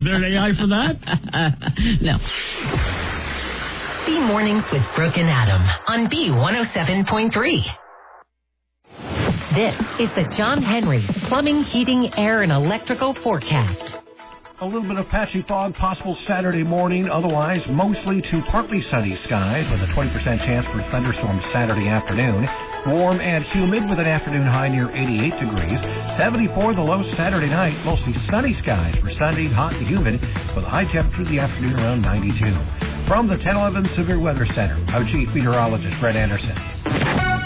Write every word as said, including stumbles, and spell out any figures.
there an A I for that? No. B Mornings with Brooke and Adam on B one oh seven point three. This is the John Henry Plumbing, Heating, Air, and Electrical Forecast. A little bit of patchy fog possible Saturday morning. Otherwise, mostly to partly sunny skies with a twenty percent chance for thunderstorms Saturday afternoon. Warm and humid with an afternoon high near eighty-eight degrees. seventy-four the low Saturday night. Mostly sunny skies for Sunday, hot and humid with a high temperature in the afternoon around ninety-two. From the ten eleven Severe Weather Center, I'm Chief Meteorologist Brett Anderson.